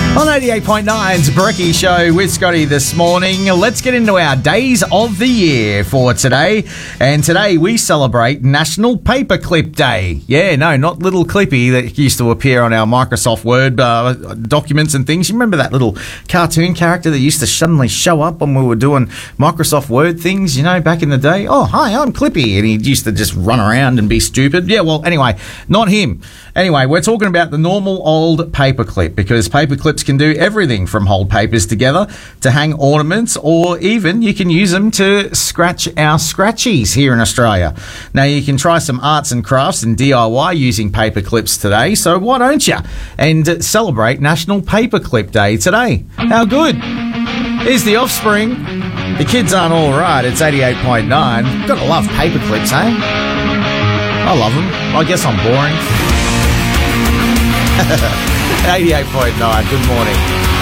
On 88.9's Brekkie Show with Scotty this morning. Let's get into our days of the year for today. And today we celebrate National Paperclip Day. Yeah, no, not Little Clippy that used to appear on our Microsoft Word documents and things. You remember that little cartoon character that used to suddenly show up when we were doing Microsoft Word things, you know, back in the day? Oh, hi, I'm Clippy. And he used to just run around and be stupid. Yeah, well, anyway, not him. Anyway, we're talking about the normal old paperclip, because paperclips can do everything from hold papers together to hang ornaments, or even you can use them to scratch our scratchies here in Australia. Now, you can try some arts and crafts and DIY using paperclips today, so why don't you? And celebrate National Paperclip Day today. How good? Here's The Offspring. The kids aren't all right. It's 88.9. Gotta love paperclips, eh? I love them. I guess I'm boring. 88.9. Good morning.